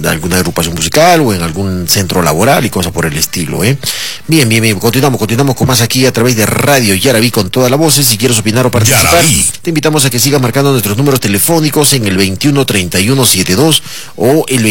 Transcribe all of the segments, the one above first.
alguna agrupación musical o en algún centro laboral y cosas por el estilo, Bien, continuamos con más aquí a través de Radio Yaraví con toda la voz. Si quieres opinar o participar, te invitamos a que sigas marcando nuestros números telefónicos en el 213172 o el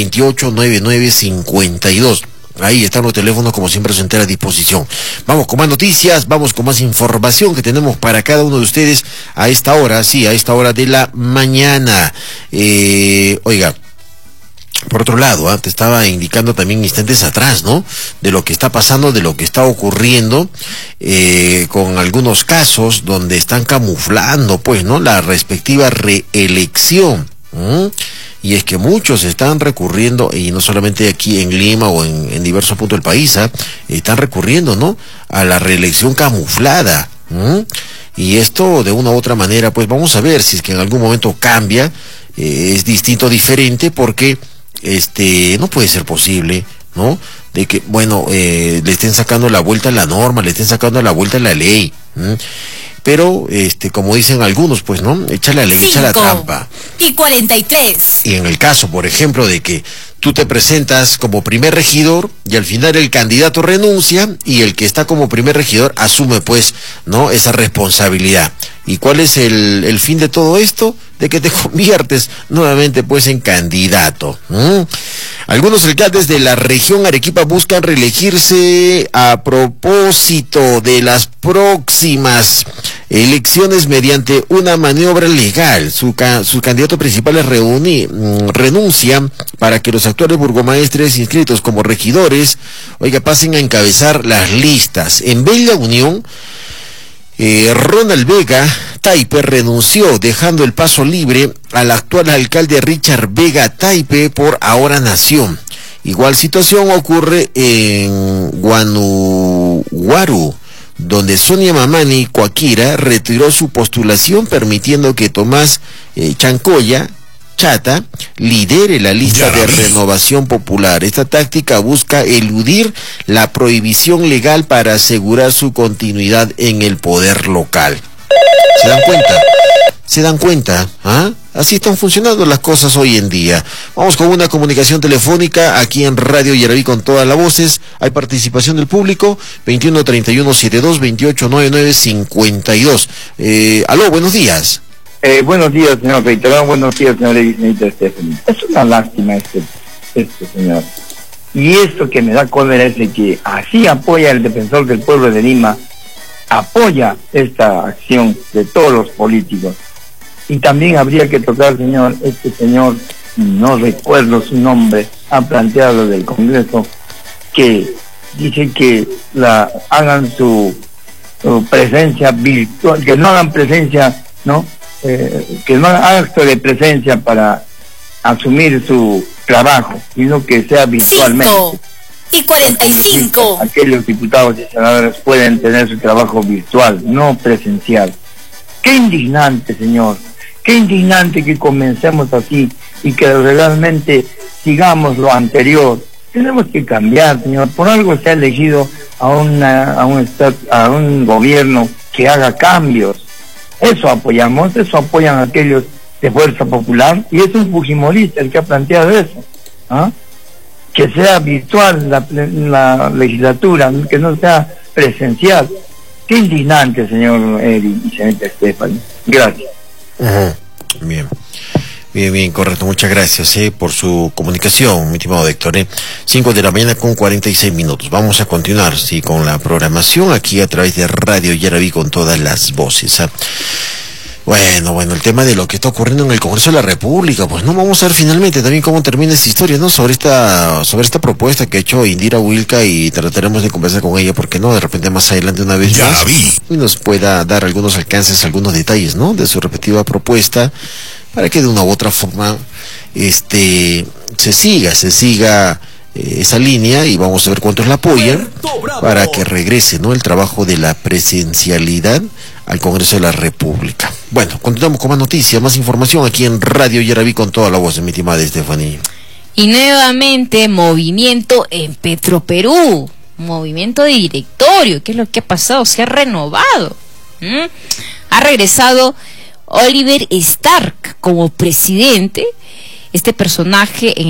289952. Ahí están los teléfonos, como siempre, se entera a disposición. Vamos con más noticias, vamos con más información que tenemos para cada uno de ustedes a esta hora, a esta hora de la mañana. Oiga, por otro lado, te estaba indicando también instantes atrás, ¿no? De lo que está pasando, de lo que está ocurriendo, con algunos casos donde están camuflando, pues, ¿no? La respectiva reelección. Y es que muchos están recurriendo, y no solamente aquí en Lima o en diversos puntos del país, están recurriendo, ¿no? A la reelección camuflada. Y esto, de una u otra manera, pues vamos a ver si es que en algún momento cambia, es distinto, diferente, porque no puede ser posible, ¿no? De que, bueno, le estén sacando la vuelta a la norma, le estén sacando la vuelta a la ley. Pero, como dicen algunos, pues, ¿no? Echa la ley, echa la trampa. 5:43. Y en el caso, por ejemplo, de que tú te presentas como primer regidor y al final el candidato renuncia y el que está como primer regidor asume, pues, ¿no? Esa responsabilidad. ¿Y cuál es el fin de todo esto? De que te conviertes nuevamente, pues, en candidato. Algunos alcaldes de la región Arequipa buscan reelegirse a propósito de las próximas elecciones mediante una maniobra legal. Su candidato principal renuncia para que los actuales burgomaestres inscritos como regidores, pasen a encabezar las listas. En Bella Unión, Ronald Vega Taipe renunció, dejando el paso libre al actual alcalde Richard Vega Taipe por Ahora Nación. Igual situación ocurre en Guanuguaru, donde Sonia Mamani Coaquira retiró su postulación, permitiendo que Tomás Chancoya Chata lidere la lista de Renovación Popular. Esta táctica busca eludir la prohibición legal para asegurar su continuidad en el poder local. ¿Se dan cuenta? ¿Se dan cuenta? Así están funcionando las cosas hoy en día. Vamos con una comunicación telefónica aquí en Radio Yaraví con todas las voces. Hay participación del público, 213172, 289952. Aló, buenos días. Buenos días, señor reiterado. Buenos días, señor señorita Stephanie. Es una lástima este señor. Y esto que me da cólera es de que así apoya el defensor del pueblo de Lima, apoya esta acción de todos los políticos. Y también habría que tocar, señor, este señor, no recuerdo su nombre, ha planteado del Congreso que dice que hagan su presencia virtual, que no hagan presencia, ¿no? Que no hagan acto de presencia para asumir su trabajo, sino que sea virtualmente. 5:45. Aquellos diputados y senadores pueden tener su trabajo virtual, no presencial. Qué indignante, señor. Qué indignante que comencemos así y que realmente sigamos lo anterior. Tenemos que cambiar, señor. Por algo se ha elegido a un gobierno que haga cambios. Eso apoyamos, eso apoyan aquellos de Fuerza Popular, y es un fujimorista el que ha planteado eso. Que sea virtual la legislatura, que no sea presencial. Qué indignante, señor Eri y señorita Stephanie. Gracias. Bien, correcto. Muchas gracias por su comunicación, mi estimado Héctor. 5 de la mañana con 46 minutos. Vamos a continuar, con la programación aquí a través de Radio Yaraví con todas las voces. Bueno, el tema de lo que está ocurriendo en el Congreso de la República, pues no vamos a ver finalmente también cómo termina esta historia, ¿no? Sobre esta propuesta que ha hecho Indira Wilca, y trataremos de conversar con ella, porque no, de repente más adelante una vez más, y nos pueda dar algunos alcances, algunos detalles, ¿no? De su respectiva propuesta, para que de una u otra forma, se siga esa línea, y vamos a ver cuántos la apoyan para que regrese, ¿no? El trabajo de la presencialidad al Congreso de la República. Bueno, continuamos con más noticias, más información aquí en Radio Yaraví con toda la voz de mi estimada Stephanie. Y nuevamente movimiento en Petroperú, movimiento de directorio. ¿Qué es lo que ha pasado? Se ha renovado. Ha regresado Oliver Stark como presidente, este personaje en